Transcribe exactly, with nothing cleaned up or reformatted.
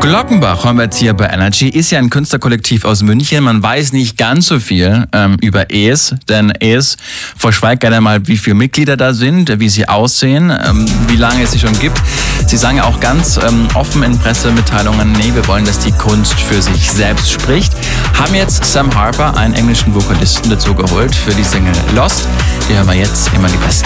Glockenbach haben wir jetzt hier bei Energy. Ist ja ein Künstlerkollektiv aus München. Man weiß nicht ganz so viel ähm, über E S, denn E S verschweigt gerne mal, wie viele Mitglieder da sind, wie sie aussehen, ähm, wie lange es sie schon gibt. Sie sagen ja auch ganz ähm, offen in Pressemitteilungen, nee, wir wollen, dass die Kunst für sich selbst spricht. Haben jetzt Sam Harper, einen englischen Vokalisten, dazu geholt für die Single Lost. Die hören wir jetzt immer die besten.